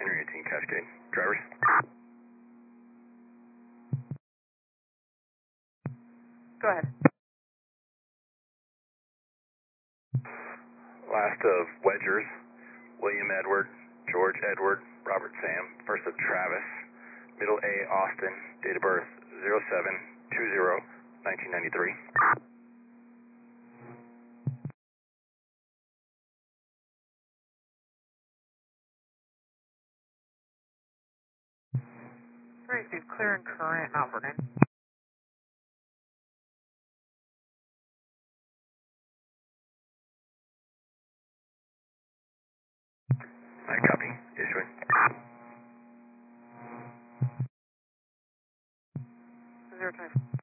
Henry 18 Cascade. Drivers? Go ahead. Last of Wedgers, William Edward, George Edward, Robert Sam, first of Travis, middle A Austin, date of birth 07/20/1993. Received clear and current, Mount Vernon. I copy. Issuing. 025.